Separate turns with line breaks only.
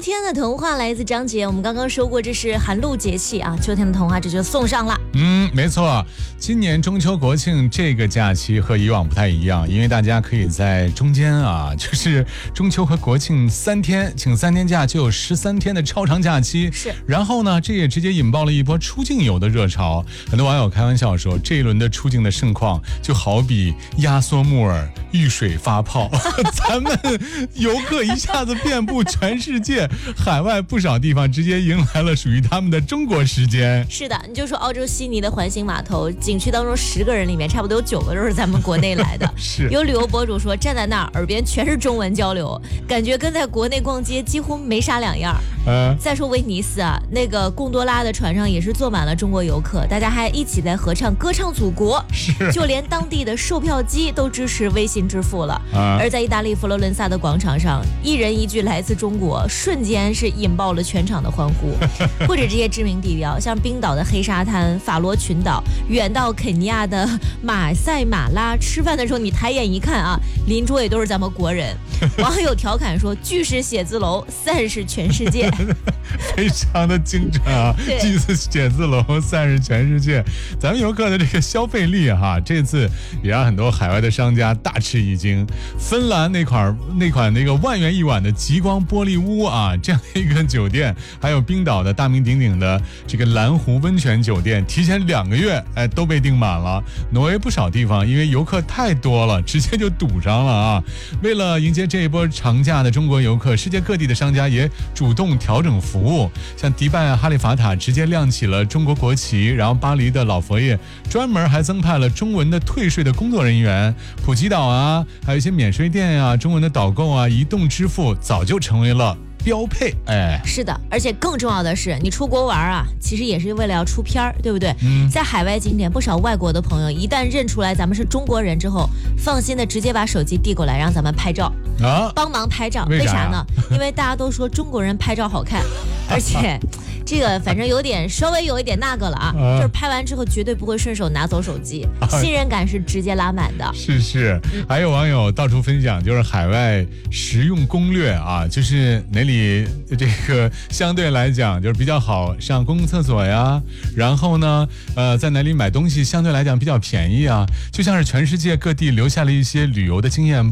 天的童话来自张杰，我们刚刚说过这是寒露节气啊，秋天的童话这就送上了。
没错，今年中秋国庆这个假期和以往不太一样，因为大家可以在中间啊，就是中秋和国庆3天，请3天假就有13天的超长假期。
是，
然后呢，这也直接引爆了一波出境游的热潮。很多网友开玩笑说，这一轮的出境的盛况就好比压缩木耳遇水发泡，咱们游客一下子遍布全世界，海外不少地方直接迎来了属于他们的中国时间。
是的，你就说澳洲悉尼的环形码头，景区当中10个人里面，差不多有9个都是咱们国内来的。
是，
有旅游博主说，站在那儿耳边全是中文交流，感觉跟在国内逛街几乎没啥两样。再说威尼斯啊，那个贡多拉的船上也是坐满了中国游客，大家还一起在合唱歌唱祖国，就连当地的售票机都支持微信支付了。而在意大利佛罗伦萨的广场上，一人一句来自中国，瞬间是引爆了全场的欢呼。或者这些知名地标，像冰岛的黑沙滩、法罗群岛，远到肯尼亚的马赛马拉，吃饭的时候你抬眼一看啊，邻桌也都是咱们国人。网友调侃说，巨石写字楼散是全世界。
非常的精准啊！巨石写字楼散是全世界。咱们游客的这个消费力哈，这次也让很多海外的商家大吃一惊。芬兰那款那个1万元1晚的极光玻璃屋啊，这样的一个酒店，还有冰岛的大名鼎鼎的这个蓝湖温泉酒店，提前2个月都被订满了。挪威不少地方因为游客太多了，直接就堵上了啊！为了迎接这一波长假的中国游客，世界各地的商家也主动调整服务，像迪拜哈利法塔直接亮起了中国国旗，然后巴黎的老佛爷专门还增派了中文的退税的工作人员，普吉岛啊，还有一些免税店啊，中文的导购啊，移动支付早就成为了标配。
是的，而且更重要的是，你出国玩啊，其实也是为了要出片儿，对不对？在海外景点，不少外国的朋友一旦认出来咱们是中国人之后，放心的直接把手机递过来，让咱们拍照帮忙拍照。为啥呢？因为大家都说中国人拍照好看，而且这个反正稍微有一点那个了啊，就是拍完之后绝对不会顺手拿走手机，信任感是直接拉满的。
是，还有网友到处分享，就是海外实用攻略啊，就是哪里这个相对来讲就是比较好上公共厕所呀，然后呢在哪里买东西相对来讲比较便宜啊，就像是全世界各地留下了一些旅游的经验